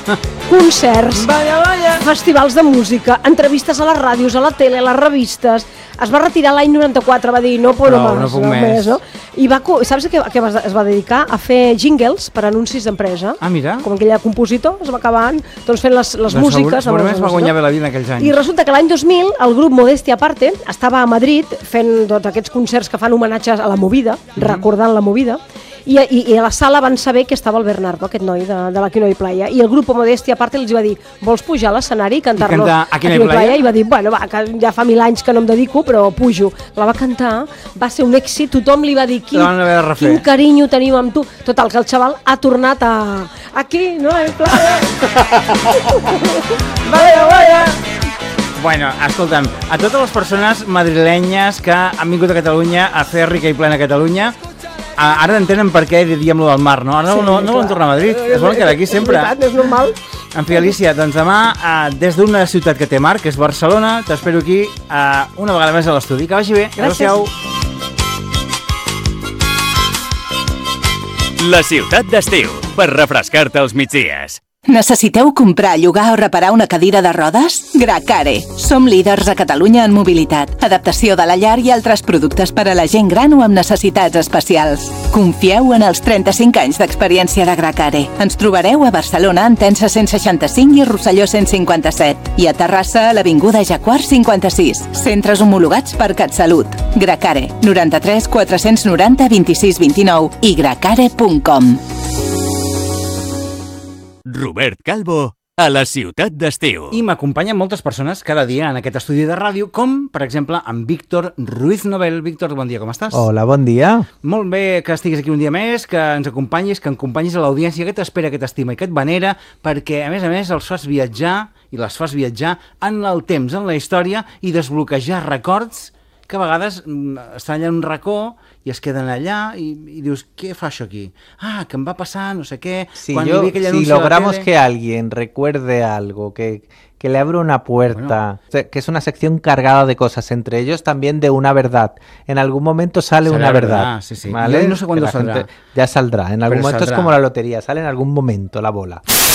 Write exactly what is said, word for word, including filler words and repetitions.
concerts, vaya, vaya. festivals de música, entrevistes a les ràdios, a la tele, a les revistes. Es va retirar l'any noranta-quatre, va dir no puedo Prou, más, no puc no més. més, no? I va, saps a què, a què es va dedicar? A fer jingles per anuncis d'empresa. Ah, mira. Com aquell compositor, es va acabar doncs, fent les, les Doncs músiques. segurament es va guanyar bé la vida en aquells anys. I resulta que l'any dos mil el grup Modestia Aparte estava a Madrid fent doncs, aquests concerts que fan homenatges a la Movida, mm-hmm. recordant la Movida, i, i, i a la sala van saber que estava el Bernardo, aquest noi de, de l'Aquí no hi playa, i el grup Modestia Aparte els va dir, vols pujar a l'escenari i cantar-nos Aquí no hi playa? I va dir, bueno, va, que ja fa mil anys que no em dedico, però pujo. La va cantar, va ser un èxit, tothom li va dir, quin, quin carinyo tenim amb tu. Total, que el xaval ha tornat a... Aquí no hi playa. Vaya, vaya. Bueno, escolta'm, a totes les persones madrilenyes que han vingut a Catalunya a fer rica i plena Catalunya, ara entenen per què diem lo del mar, no? Ara sí, no, no volen tornar a Madrid, es volen quedar aquí sempre. És veritat, és normal. En fi, Alicia, doncs demà, des d'una ciutat que té mar, que és Barcelona, t'espero aquí una vegada més a l'estudi. Que vagi bé. Gràcies. La ciutat d'estiu, per refrescar-te els migdies. Necessiteu comprar, llogar o reparar una cadira de rodes? Gracare. Som líders a Catalunya en mobilitat, adaptació de la llar i altres productes per a la gent gran o amb necessitats especials. Confieu en els trenta-cinc anys d'experiència de Gracare. Ens trobareu a Barcelona, Entença cent seixanta-cinc i Rosselló cent cinquanta-set. I a Terrassa, a l'Avinguda Jaguar cinquanta-sis. Centres homologats per CatSalut. Gracare. noranta-tres quatre-cents noranta vint-i-sis vint-i-nou i gracare punt com. Robert Calvo, a la ciutat d'estiu. I m'acompanyen moltes persones cada dia en aquest estudi de ràdio, com, per exemple, amb Víctor Ruiz Nobel. Víctor, bon dia, com estàs? Hola, bon dia. Molt bé que estiguis aquí un dia més, que ens acompanyis, que acompanyis a l'audiència que t'espera, que t'estima i que et venera, perquè, a més a més, els fas viatjar i les fas viatjar en el temps, en la història, i desbloquejar records que a vegades estan allà en un racó i es queden allà i, i dius, què fa això aquí? Ah, que em va passar no sé qué. Si, yo, si logramos que alguien recuerde algo, que, que le abra una puerta, bueno, que es una sección cargada de cosas, entre ellos también de una verdad. En algún momento sale una verdad. verdad sí, sí. ¿Vale? Yo no sé cuándo saldrá. Ya saldrá. En algún Pero momento saldrá. Es como la lotería, sale en algún momento la bola.